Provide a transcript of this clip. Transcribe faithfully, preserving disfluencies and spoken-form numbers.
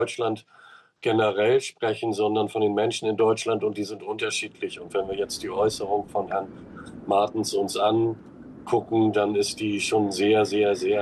Deutschland generell sprechen, sondern von den Menschen in Deutschland, und die sind unterschiedlich. Und wenn wir jetzt die Äußerung von Herrn Martens uns angucken, dann ist die schon sehr, sehr, sehr